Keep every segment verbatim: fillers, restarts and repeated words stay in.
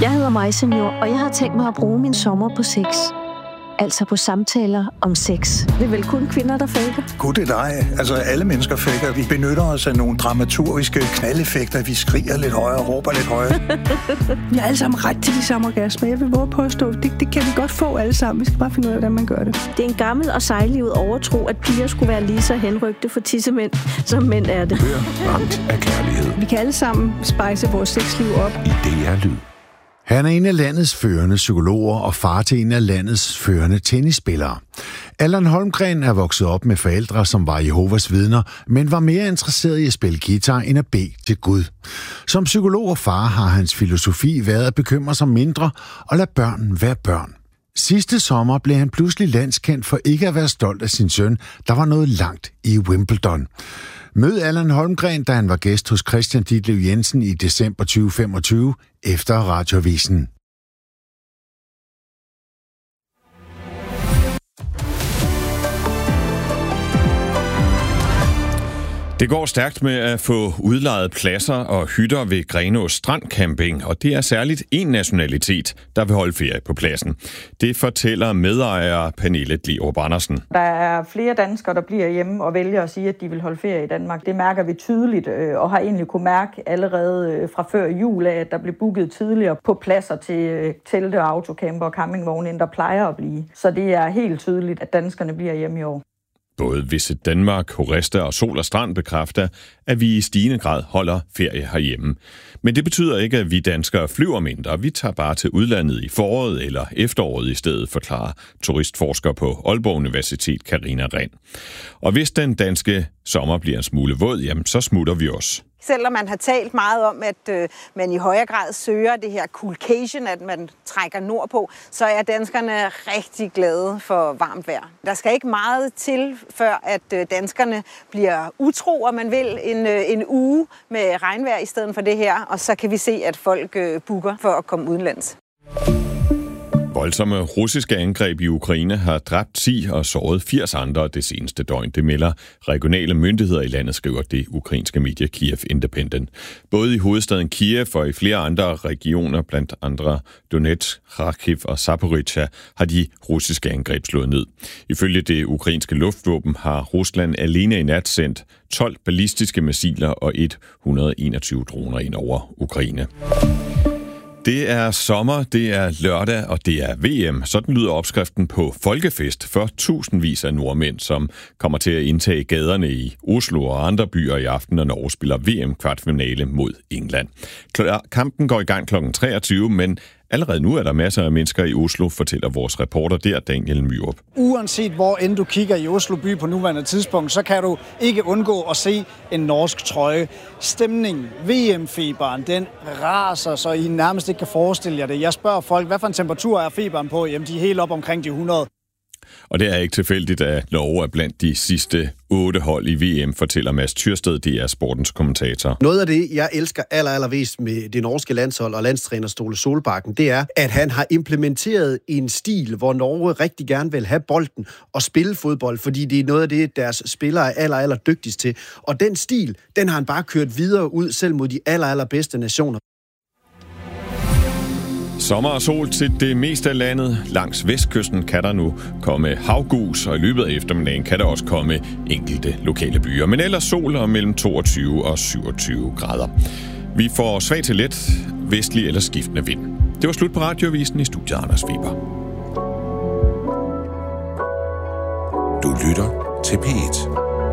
Jeg hedder Maja Senior, og jeg har tænkt mig at bruge min sommer på sex. Altså på samtaler om sex. Det er vel kun kvinder, der faker? Gud, det er dig. Altså, alle mennesker faker. Vi benytter os af nogle dramaturgiske knaldeffekter. Vi skriger lidt højere og råber lidt højere. Vi har alle sammen ret til de samme orgasmer. Jeg vil våge påstå, det, det kan vi godt få alle sammen. Vi skal bare finde ud af, hvordan man gør det. Det er en gammel og sejlivet overtro, at piger skulle være lige så henrygte for tissemænd, som mænd er det. Hør Ramt af kærlighed. Vi kan alle sammen spejse vores sexliv op. I D R Lyd. Han er en af landets førende psykologer og far til en af landets førende tennisspillere. Allan Holmgren er vokset op med forældre, som var Jehovas vidner, men var mere interesseret i at spille guitar end at bede til Gud. Som psykolog og far har hans filosofi været at bekymre sig mindre og lade børn være børn. Sidste sommer blev han pludselig landskendt for ikke at være stolt af sin søn, der var nået langt i Wimbledon. Mød Allan Holmgren, da han var gæst hos Christian Ditlev Jensen i december tyve femogtyve efter Radioavisen. Det går stærkt med at få udlejet pladser og hytter ved Grenaa Strand Camping, og det er særligt en nationalitet, der vil holde ferie på pladsen. Det fortæller medejer Pernille Glierup Andersen. Der er flere danskere, der bliver hjemme og vælger at sige, at de vil holde ferie i Danmark. Det mærker vi tydeligt, og har egentlig kunne mærke allerede fra før jul af, at der blev booket tidligere på pladser til telte, autocamper og campingvogne, end der plejer at blive. Så det er helt tydeligt, at danskerne bliver hjemme i år. Både Visit Danmark, Horesta og Sol og Strand bekræfter, at vi i stigende grad holder ferie herhjemme. Men det betyder ikke, at vi danskere flyver mindre. Vi tager bare til udlandet i foråret eller efteråret i stedet, forklarer turistforsker på Aalborg Universitet Karina Rehn. Og hvis den danske sommer bliver en smule våd, jamen så smutter vi også. Selvom man har talt meget om, at øh, man i højere grad søger det her coolcation, at man trækker nordpå, så er danskerne rigtig glade for varmt vejr. Der skal ikke meget til, før at øh, danskerne bliver utro, og man vil en, øh, en uge med regnvejr i stedet for det her, og så kan vi se, at folk øh, booker for at komme udenlands. Voldsomme russiske angreb i Ukraine har dræbt ti og såret firs andre det seneste døgn. Det melder regionale myndigheder i landet, skriver det ukrainske medie Kiev Independent. Både i hovedstaden Kiev og i flere andre regioner, blandt andre Donetsk, Kharkiv og Zaporizhzhia, har de russiske angreb slået ned. Ifølge det ukrainske luftvåben har Rusland alene i nat sendt tolv ballistiske missiler og et hundrede og enogtyve droner ind over Ukraine. Det er sommer, det er lørdag, og det er V M. Sådan lyder opskriften på folkefest for tusindvis af nordmænd, som kommer til at indtage gaderne i Oslo og andre byer i aften, når Norge spiller V M-kvartfinale mod England. Kampen går i gang klokken treogtyve, men allerede nu er der masser af mennesker i Oslo, fortæller vores reporter der, Daniel Myrup. Uanset hvor end du kigger i Oslo by på nuværende tidspunkt, så kan du ikke undgå at se en norsk trøje. Stemningen, V M-feberen, den raser, så I nærmest ikke kan forestille jer det. Jeg spørger folk, hvad for en temperatur er feberen på? Jamen, de er helt op omkring de hundrede. Og det er ikke tilfældigt, at Norge er blandt de sidste otte hold i V M, fortæller Mads Tyrsted, det er sportens kommentator. Noget af det, jeg elsker aller, allermest med det norske landshold og landstræner Ståle Solbakken, det er, at han har implementeret en stil, hvor Norge rigtig gerne vil have bolden og spille fodbold, fordi det er noget af det, deres spillere er aller, aller dygtigst til. Og den stil, den har han bare kørt videre ud, selv mod de aller, allerbedste nationer. Sommer og sol til det meste af landet. Langs vestkysten kan der nu komme havgus, og i løbet af eftermiddagen kan der også komme enkelte lokale byer. Men ellers sol og mellem toogtyve og syvogtyve grader. Vi får svag til let, vestlig eller skiftende vind. Det var slut på Radioavisen. I studiet Anders Weber. Du lytter til P et.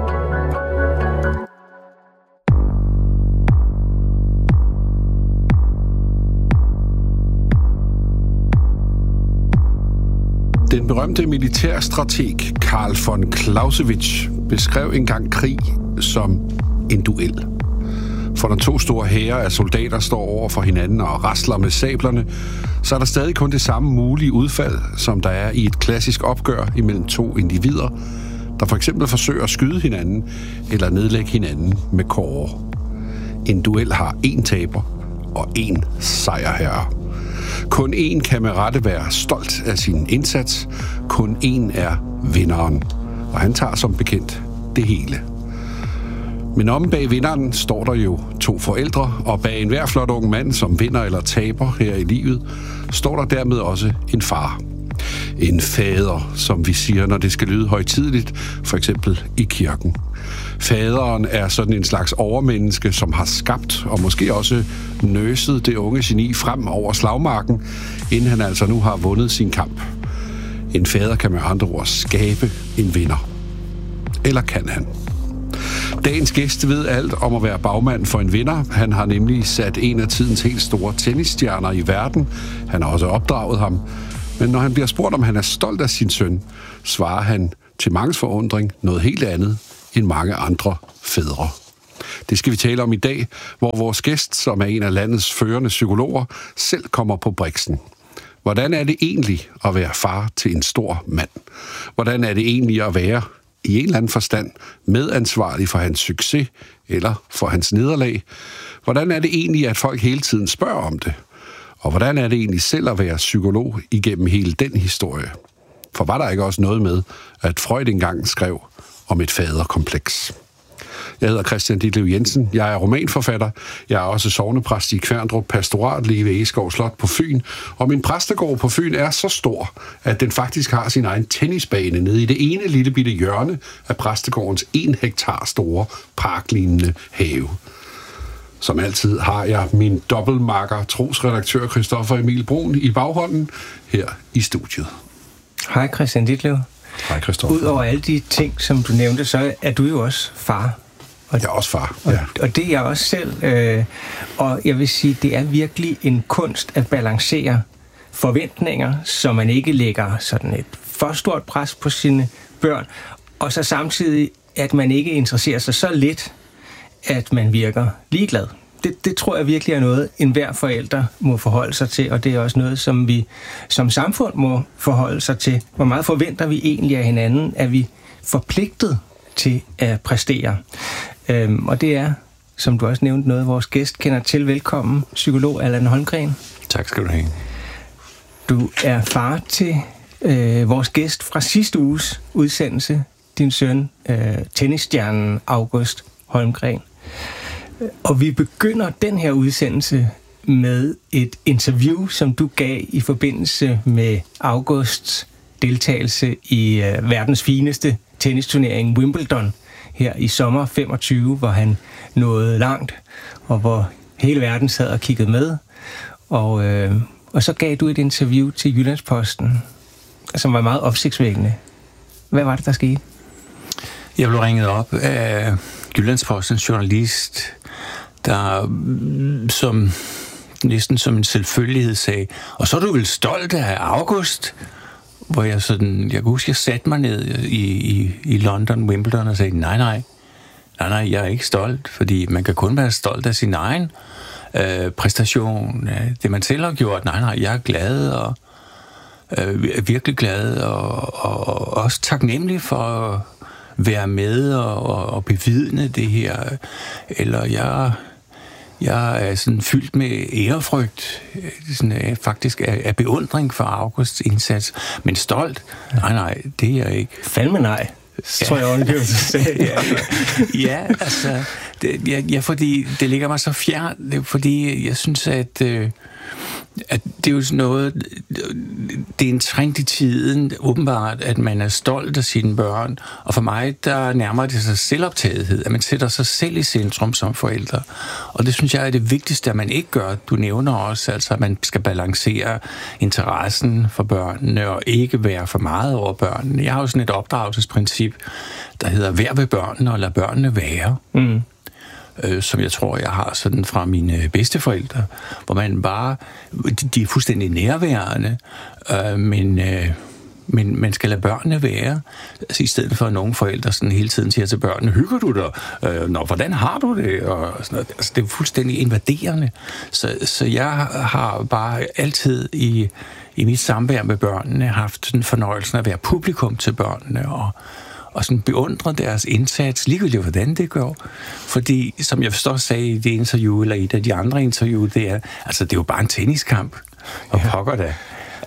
Den berømte militærstrateg Karl von Clausewitz beskrev engang krig som en duel. For når to store hære af soldater står over for hinanden og rasler med sablerne, så er der stadig kun det samme mulige udfald, som der er i et klassisk opgør imellem to individer, der for eksempel forsøger at skyde hinanden eller nedlægge hinanden med kåre. En duel har én taber og én sejrherre. Kun én kan med rette være stolt af sin indsats. Kun én er vinderen. Og han tager som bekendt det hele. Men omme bag vinderen står der jo to forældre, og bag enhver flot ung mand, som vinder eller taber her i livet, står der dermed også en far. En fader, som vi siger, når det skal lyde højtideligt, for eksempel i kirken. Faderen er sådan en slags overmenneske, som har skabt og måske også nøset det unge geni frem over slagmarken, inden han altså nu har vundet sin kamp. En fader kan med andre ord skabe en vinder. Eller kan han? Dagens gæst ved alt om at være bagmand for en vinder. Han har nemlig sat en af tidens helt store tennisstjerner i verden. Han har også opdraget ham. Men når han bliver spurgt, om han er stolt af sin søn, svarer han til manges forundring noget helt andet end mange andre fædre. Det skal vi tale om i dag, hvor vores gæst, som er en af landets førende psykologer, selv kommer på briksen. Hvordan er det egentlig at være far til en stor mand? Hvordan er det egentlig at være, i en eller anden forstand, medansvarlig for hans succes eller for hans nederlag? Hvordan er det egentlig, at folk hele tiden spørger om det? Og hvordan er det egentlig selv at være psykolog igennem hele den historie? For var der ikke også noget med, at Freud engang skrev om et faderkompleks? Jeg hedder Christian Ditlev Jensen. Jeg er romanforfatter. Jeg er også sognepræst i Kværndrup Pastorat lige ved Egeskov Slot på Fyn. Og min præstegård på Fyn er så stor, at den faktisk har sin egen tennisbane nede i det ene lille bitte hjørne af præstegårdens en hektar store parklignende have. Som altid har jeg min dobbeltmakker, trosredaktør Christoffer Emil Brun i baghånden her i studiet. Hej Christian Ditlev. Hej Christoffer. Udover alle de ting, som du nævnte, så er du jo også far. Og, jeg er også far, ja. Og, og det er jeg også selv. Øh, og jeg vil sige, det er virkelig en kunst at balancere forventninger, så man ikke lægger sådan et for stort pres på sine børn, og så samtidig, at man ikke interesserer sig så lidt, at man virker ligeglad. Det, det tror jeg virkelig er noget, enhver forælder må forholde sig til, og det er også noget, som vi som samfund må forholde sig til. Hvor meget forventer vi egentlig af hinanden? Er vi forpligtet til at præstere? Øhm, og det er, som du også nævnte, noget, vores gæst kender til. Velkommen, psykolog Allan Holmgreen. Tak skal du have. Du er far til øh, vores gæst fra sidste uges udsendelse, din søn, øh, tennisstjernen August Holmgreen. Og vi begynder den her udsendelse med et interview, som du gav i forbindelse med Augusts deltagelse i uh, verdens fineste tennisturnering Wimbledon her i sommer femogtyve, hvor han nåede langt, og hvor hele verden sad og kiggede med. Og, øh, og så gav du et interview til Jyllandsposten, som var meget opsigtsvækkende. Hvad var det, der skete? Jeg blev ringet op af Jyllandspostens journalist, der som næsten som en selvfølgelighed sagde, og så er du vel stolt af August? Hvor jeg sådan, jeg kan huske, jeg satte mig ned i, i, i London, Wimbledon, og sagde, nej, nej, nej, nej, jeg er ikke stolt, fordi man kan kun være stolt af sin egen øh, præstation, det man selv har gjort. Nej, nej, jeg er glad, og øh, virkelig glad, og, og, og også taknemmelig for at være med og, og, og bevidne det her, eller jeg... Jeg er sådan fyldt med ærefrygt, sådan, faktisk af, af beundring for Augusts indsats, men stolt? Nej, nej, det er jeg ikke. Fandme nej, ja. Tror jeg ordentligt, at sige. ja, ja, altså, det, ja, ja, fordi det ligger mig så fjernt, det, fordi jeg synes, at, øh, at det er jo sådan noget, det er en trend i tiden, åbenbart, at man er stolt af sine børn, og for mig, der nærmer det sig selvoptagethed, at man sætter sig selv i centrum som forældre, og det synes jeg er det vigtigste, at man ikke gør. Du nævner også, altså, at man skal balancere interessen for børnene, og ikke være for meget over børnene. Jeg har jo sådan et opdragelsesprincip, der hedder vær ved børnene, og lad børnene være. Mm. Øh, som jeg tror, jeg har sådan fra mine bedsteforældre, hvor man bare, de, de er fuldstændig nærværende, øh, men, øh, men man skal lade børnene være, altså i stedet for at nogle forældre sådan hele tiden siger til børnene, hygger du dig? Øh, Nå, hvordan har du det? Og sådan noget. Altså, det er fuldstændig invaderende. Så, så jeg har bare altid i, i mit samvær med børnene haft sådan fornøjelsen at være publikum til børnene, og og sådan beundre deres indsats, ligegyldigt hvordan det går. Fordi, som jeg forstår sagde i det interview, eller i et af de andre interview, det er, altså det er jo bare en tenniskamp, og ja. Pokker da.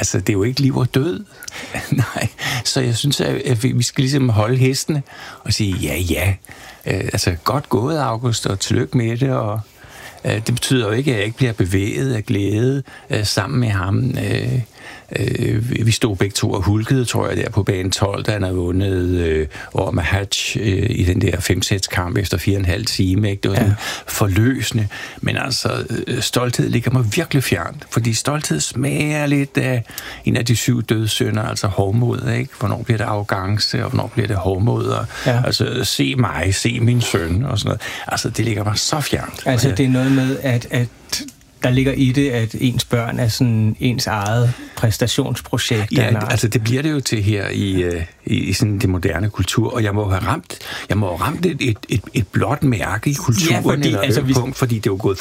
Altså, det er jo ikke liv og død. Nej, så jeg synes, at vi skal ligesom holde hestene og sige, ja, ja, øh, altså, godt gået, August, og tillykke med det, og øh, det betyder jo ikke, at jeg ikke bliver bevæget af glæde øh, sammen med ham. Øh, øh, vi stod begge to og hulkede, tror jeg, der på bane tolv, da han havde vundet øh, over Mahatch øh, i den der femsætskamp efter fire og en halv time. Ikke? Det var sådan ja. forløsende, men altså, øh, stolthed ligger mig virkelig fjernt, fordi stolthed smager lidt af en af de syv dødssynder, altså hovmod, ikke? Hvornår bliver det arrogance, og hvornår bliver det hovmod, og, ja. altså, se mig, se min søn, og sådan noget. Altså, det ligger mig så fjernt. Altså, det er noget med, at, at der ligger i det, at ens børn er sådan ens eget præstationsprojekt. Ja, altså det bliver det jo til her i, i, i sådan det moderne kultur, og jeg må have ramt, jeg må have ramt et, et, et, et blåt mærke i kulturen, ja, fordi, eller altså, et punkt, fordi det er jo gået